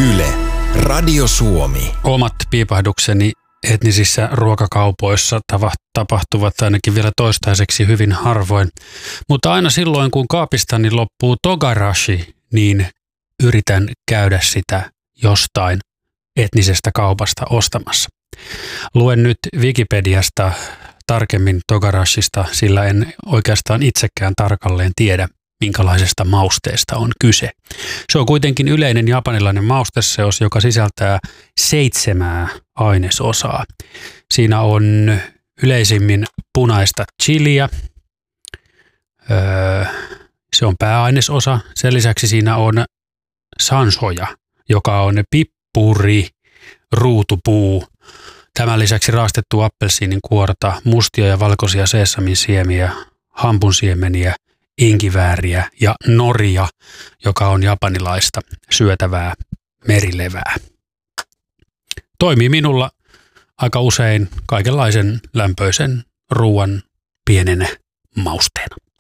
Yle, Radio Suomi. Omat piipahdukseni etnisissä ruokakaupoissa tapahtuvat ainakin vielä toistaiseksi hyvin harvoin. Mutta aina silloin, kun kaapistani loppuu togarashi, niin yritän käydä sitä jostain etnisestä kaupasta ostamassa. Luen nyt Wikipediasta tarkemmin togarashista, sillä en oikeastaan itsekään tarkalleen tiedä, minkälaisesta mausteesta on kyse. Se on kuitenkin yleinen japanilainen mausteseos, joka sisältää 7 ainesosaa. Siinä on yleisimmin punaista chiliä. Se on pääainesosa. Sen lisäksi siinä on sansoja, joka on pippuri, ruutupuu. Tämän lisäksi raastettu appelsiinin kuorta, mustia ja valkoisia seesamin siemiä, hampunsiemeniä, inkivääriä ja noria, joka on japanilaista syötävää merilevää. Toimii minulla aika usein kaikenlaisen lämpöisen ruoan pienenä mausteena.